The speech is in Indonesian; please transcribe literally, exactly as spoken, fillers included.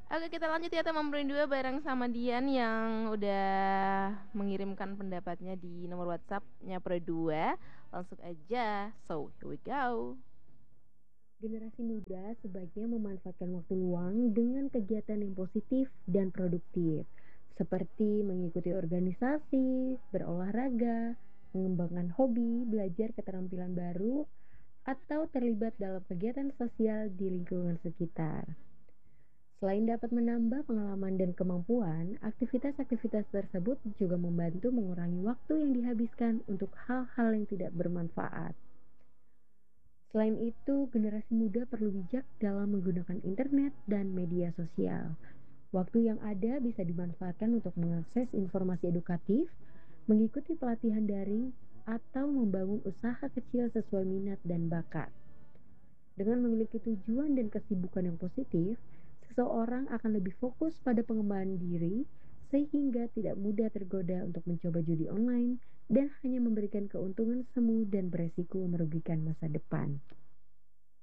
Oke, kita lanjut ya teman berdua bareng sama Dian yang udah mengirimkan pendapatnya di nomor WhatsApp-nya berdua. Langsung aja. So, here we go. Generasi muda sebaiknya memanfaatkan waktu luang dengan kegiatan yang positif dan produktif, seperti mengikuti organisasi, berolahraga, mengembangkan hobi, belajar keterampilan baru, atau terlibat dalam kegiatan sosial di lingkungan sekitar. Selain dapat menambah pengalaman dan kemampuan, aktivitas-aktivitas tersebut juga membantu mengurangi waktu yang dihabiskan untuk hal-hal yang tidak bermanfaat. Selain itu, generasi muda perlu bijak dalam menggunakan internet dan media sosial. Waktu yang ada bisa dimanfaatkan untuk mengakses informasi edukatif, mengikuti pelatihan daring, atau membangun usaha kecil sesuai minat dan bakat. Dengan memiliki tujuan dan kesibukan yang positif, seseorang akan lebih fokus pada pengembangan diri sehingga tidak mudah tergoda untuk mencoba judi online dan hanya memberikan keuntungan semu dan beresiko merugikan masa depan.